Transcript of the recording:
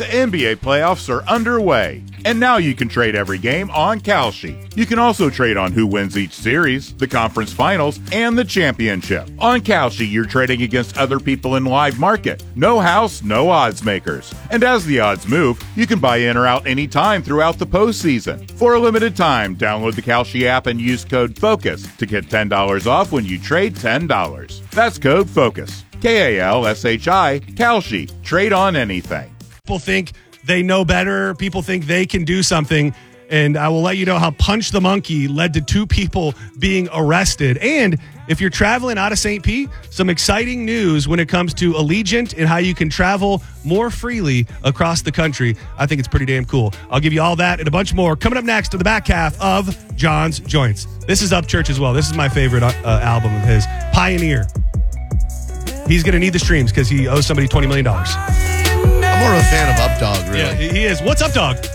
The NBA playoffs are underway, and now you can trade every game on Kalshi. You can also trade on who wins each series, the conference finals, and the championship. On Kalshi, you're trading against other people in live market. No house, no odds makers. And as the odds move, you can buy in or out anytime throughout the postseason. For a limited time, download the Kalshi app and use code FOCUS to get $10 off when you trade $10. That's code FOCUS. Kalshi, Kalshi. Trade on anything. People think they know better. People think they can do something. And I will let you know how Punch the Monkey led to 2 people being arrested. And if you're traveling out of St. Pete, some exciting news when it comes to Allegiant and how you can travel more freely across the country. I think it's pretty damn cool. I'll give you all that and a bunch more coming up next to the back half of John's Joints. This is Upchurch as well. This is my favorite album of his, Pioneer. He's going to need the streams because he owes somebody $20 million. I'm more of a fan of Updog, really. Yeah, he is. What's up, dog?